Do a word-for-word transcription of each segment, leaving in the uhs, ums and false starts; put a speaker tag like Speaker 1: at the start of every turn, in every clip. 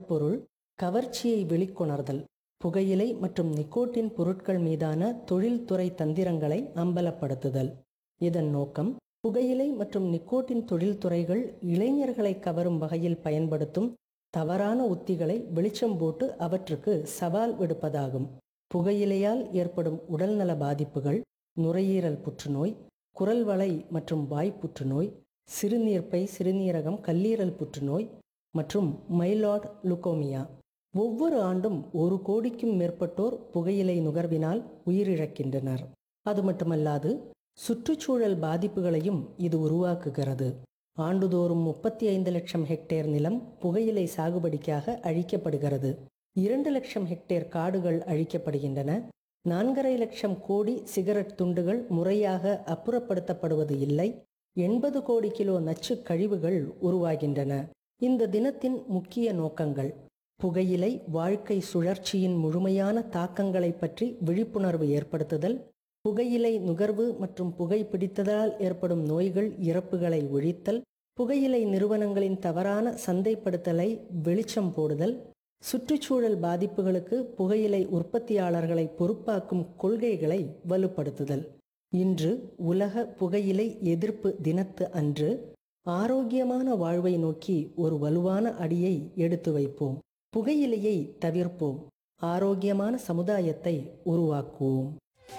Speaker 1: கருப்பொருள் கவர்ச்சியை வெளிக்கொணர்தல், புகையிலை மற்றும் நிக்கோட்டின் பொருட்கள் மீதான தொழில்துறை தந்திரங்களை அம்பலப்படுத்துதல். இதன் நோக்கம் புகையிலை மற்றும் நிக்கோட்டின் தொழில்துறைகள் இளைஞர்களை கவரும் வகையில் பயன்படுத்தும் தவறான உத்திகளை வெளிச்சம் போட்டு அவற்றுக்கு சவால் விடுப்பதாகும். புகையிலையால் ஏற்படும் உடல்நல பாதிப்புகள் நுரையீரல் புற்றுநோய், குரல் வளை மற்றும் வாய் புற்றுநோய், சிறுநீர்ப்பை சிறுநீரகம் கல்லீரல் புற்றுநோய் மற்றும் மைலாய்டு லுகோமியா. ஒவ்வொரு ஆண்டும் ஒரு கோடிக்கும் மேற்பட்டோர் புகையிலை நுகர்வினால் உயிரிழக்கின்றனர். அது மட்டுமல்லாது சுற்றுச்சூழல் பாதிப்புகளையும் இது உருவாக்குகிறது. ஆண்டுதோறும் முப்பத்தி ஐந்து லட்சம் ஹெக்டேர் நிலம் புகையிலை சாகுபடிக்காக அழிக்கப்படுகிறது. இரண்டு லட்சம் ஹெக்டேர் காடுகள் அழிக்கப்படுகின்றன. நான்கரை லட்சம் கோடி சிகரெட் துண்டுகள் முறையாக அப்புறப்படுத்தப்படுவது இல்லை. எண்பது கோடி கிலோ நச்சு கழிவுகள் உருவாகின்றன. இந்த தினத்தின் முக்கிய நோக்கங்கள்: புகையிலை வாழ்க்கை சுழற்சியின் முழுமையான தாக்கங்களை பற்றி விழிப்புணர்வு ஏற்படுத்துதல், புகையிலை நுகர்வு மற்றும் புகைப்பிடித்ததால் ஏற்படும் நோய்கள் இறப்புகளை ஒழித்தல், புகையிலை நிறுவனங்களின் தவறான சந்தைப்படுத்தலை வெளிச்சம் போடுதல், சுற்றுச்சூழல் பாதிப்புகளுக்கு புகையிலை உற்பத்தியாளர்களை பொறுப்பாக்கும் கொள்கைகளை வலுப்படுத்துதல். இன்று உலக புகையிலை எதிர்ப்பு தினத்து அன்று ஆரோக்கியமான வாழ்வை நோக்கி ஒரு வலுவான அடியை எடுத்து வைப்போம். புகையிலையை தவிர்ப்போம். ஆரோக்கியமான சமுதாயத்தை உருவாக்குவோம்.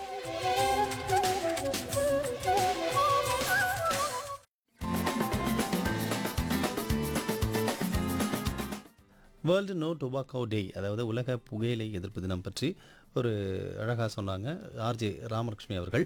Speaker 2: வேர்ல்டு நோ டொபாக்கோ டே, அதாவது உலக புகையிலை எதிர்ப்பு தினம் பற்றி ஒரு அழகாக சொன்னாங்க ஆர்ஜே ராமலட்சுமி அவர்கள்.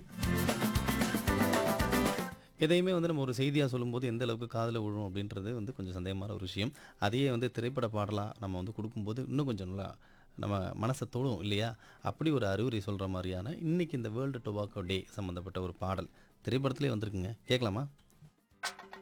Speaker 2: எதையுமே வந்து நம்ம ஒரு செய்தியாக சொல்லும்போது எந்த அளவுக்கு காதில் விழும் அப்படின்றது வந்து கொஞ்சம் சந்தேகமான ஒரு விஷயம். அதையே வந்து திரைப்பட பாடலாக நம்ம வந்து கொடுக்கும்போது இன்னும் கொஞ்சம் நல்லா நம்ம மனசை தொடும் இல்லையா? அப்படி ஒரு அறிவுரை சொல்கிற மாதிரியான இன்றைக்கி இந்த வேர்ல்டு டொபாக்கோ டே சம்மந்தப்பட்ட ஒரு பாடல் திரைப்படத்திலே வந்திருக்குங்க. கேட்கலாமா?